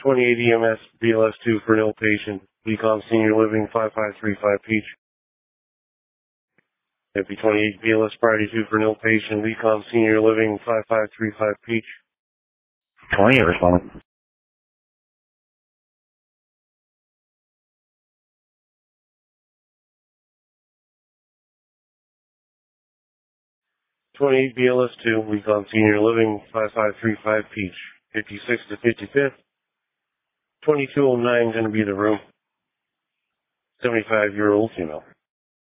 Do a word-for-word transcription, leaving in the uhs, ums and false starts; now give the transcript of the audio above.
twenty-eight E M S, B L S two for an ill patient, V COM Senior Living five five three five Peach. F B twenty-eight B L S Priority two for an ill patient, V COM Senior Living five five three five Peach. twenty-eight responding. twenty-eight B L S two, V COM Senior Living five five three five Peach. fifty-sixth to fifty-fifth. twenty-two oh nine going to be the room. seventy-five year old female.